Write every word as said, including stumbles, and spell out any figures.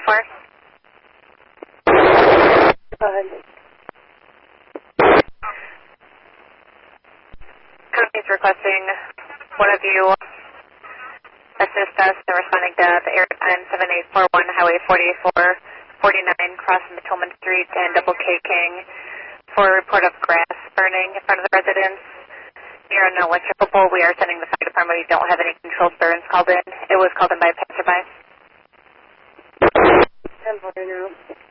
four. Go ahead. Company's requesting one of you assist us in responding to the air time seven eight four one Highway forty-four forty-nine crossing Tolman Street and Double K King for a report of grass burning in front of the residence. You're on an electrical pole. We are sending the fire department. We don't have any controlled burns called in. It was called in by a passerby. ten forty now.